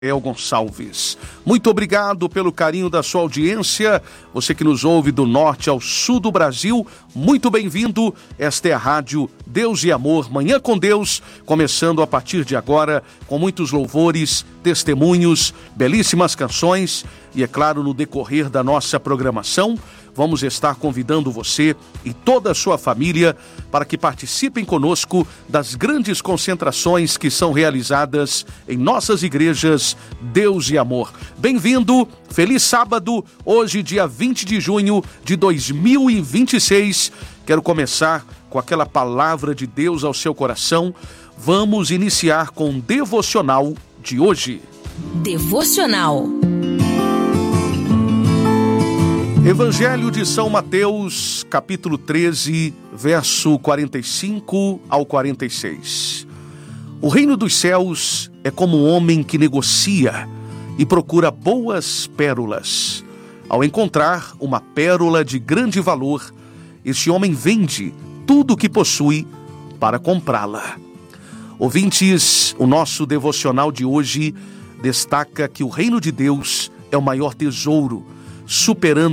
Gonçalves. Muito obrigado pelo carinho da sua audiência. Você que nos ouve do norte ao sul do Brasil, muito bem-vindo. Esta é a Rádio Deus e Amor, Manhã com Deus, começando a partir de agora com muitos louvores, testemunhos, belíssimas canções e, é claro, no decorrer da nossa programação, vamos estar convidando você e toda a sua família para que participem conosco das grandes concentrações que são realizadas em nossas igrejas Deus e Amor. Bem-vindo, feliz sábado, hoje dia 20 de junho de 2026. Quero começar com aquela palavra de Deus ao seu coração. Vamos iniciar com o devocional de hoje. Devocional. Evangelho de São Mateus, capítulo 13, verso 45 ao 46. O reino dos céus é como um homem que negocia e procura boas pérolas. Ao encontrar uma pérola de grande valor, este homem vende tudo o que possui para comprá-la. Ouvintes, o nosso devocional de hoje destaca que o reino de Deus é o maior tesouro, superando